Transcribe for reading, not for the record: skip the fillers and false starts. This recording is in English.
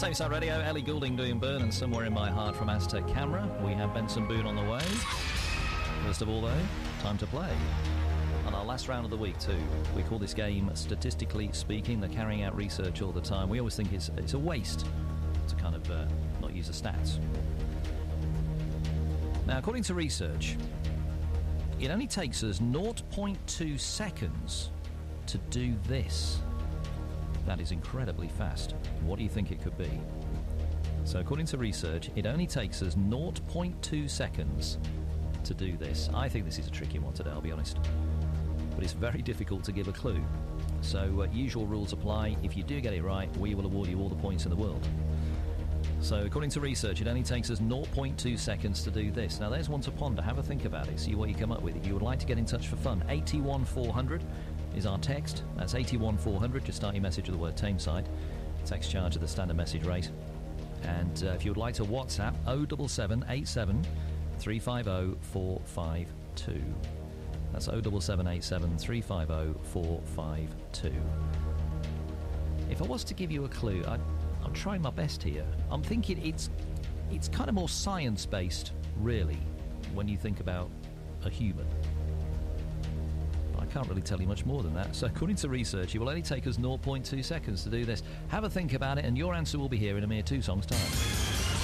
Same Sound Radio, Ellie Goulding doing Burn and Somewhere in My Heart from Aztec Camera. We have Benson Boone on the way. First of all, though, time to play. On our last round of the week, too, we call this game Statistically Speaking. They're carrying out research all the time. We always think it's a waste to kind of not use the stats. Now, according to research, it only takes us 0.2 seconds to do this. That is incredibly fast. What do you think it could be? So according to research, it only takes us 0.2 seconds to do this. I think this is a tricky one today, I'll be honest. But it's very difficult to give a clue. So usual rules apply. If you do get it right, we will award you all the points in the world. So according to research, it only takes us 0.2 seconds to do this. Now there's one to ponder. Have a think about it. See what you come up with. If you would like to get in touch for fun, 81400 is our text. That's 81400. Just start your message with the word Tameside. Text charge at the standard message rate. And if you would like to WhatsApp, 07787 350 452. That's 07787 350 452. If I was to give you a clue, I'm trying my best here. I'm thinking it's kind of more science-based, really, when you think about a human. I can't really tell you much more than that. So according to research, it will only take us 0.2 seconds to do this. Have a think about it, and your answer will be here in a mere 2 songs' time.